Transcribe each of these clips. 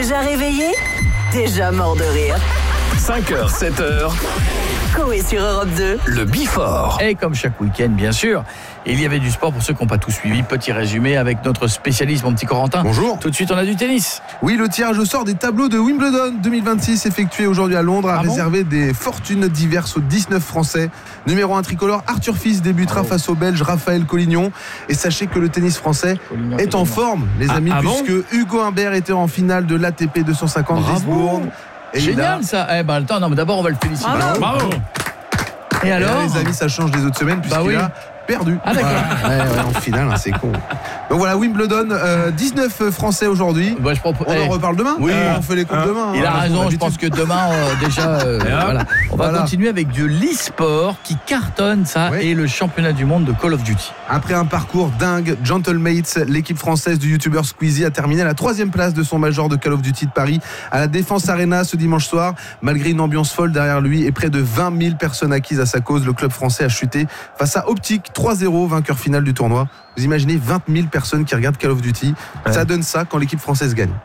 Déjà réveillé? Déjà mort de rire. 5h, 7h, Coé sur Europe 2. le Before. Et comme chaque week-end, bien sûr, il y avait du sport pour ceux qui n'ont pas tout suivi. Petit résumé avec notre spécialiste, mon petit Corentin. Bonjour. Tout de suite, on a du tennis. Oui, le tirage au sort des tableaux de Wimbledon 2026 effectué aujourd'hui à Londres a réservé des fortunes diverses aux 19 Français. Numéro 1 tricolore, Arthur Fils débutera face au Belge Raphaël Collignon. Et sachez que le tennis français est en forme, les amis, puisque Hugo Humbert était en finale de l'ATP 250 d'Eastbourne. Et Génial ça. Attends, non, mais d'abord, on va le féliciter. Bravo. Et alors les amis, ça change des autres semaines puisqu'il a perdu. Ah d'accord. Voilà. Ouais, en finale, hein, c'est con. Donc voilà, Wimbledon, 19 Français aujourd'hui. Bah, je propose... On en reparle demain. Oui. On fait les coupes demain. Il a hein, raison, je pense que demain, déjà, voilà. On va continuer avec de l'e-sport qui cartonne, ça, et le championnat du monde de Call of Duty. Après un parcours dingue, Gentlemates, l'équipe française du youtubeur Squeezie a terminé à la 3e place de son major de Call of Duty de Paris à la Défense Arena ce dimanche soir. Malgré une ambiance folle derrière lui et près de 20 000 personnes acquises à sa cause, le club français a chuté face à Optic 3-0, vainqueur final du tournoi. Vous imaginez 20 000 personnes qui regardent Call of Duty. Ça donne ça quand l'équipe française gagne.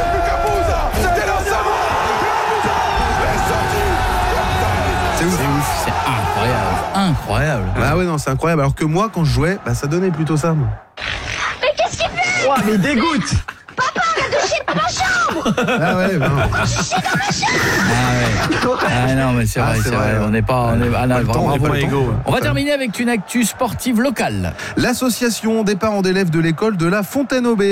C'est ouf. C'est incroyable. Bah ouais, non, c'est incroyable. Alors que moi, quand je jouais, ça donnait plutôt ça. Moi. Mais qu'est-ce qu'il fait? Oh, mais dégoûte. Papa, arrête de chier dans ma chambre! Ah ouais, non. Chier dans ma chambre! Ah non, mais c'est vrai, c'est vrai. On n'est pas... On va Ça. terminer avec une actu sportive locale. L'association des parents d'élèves de l'école de la Fontaine-Aubé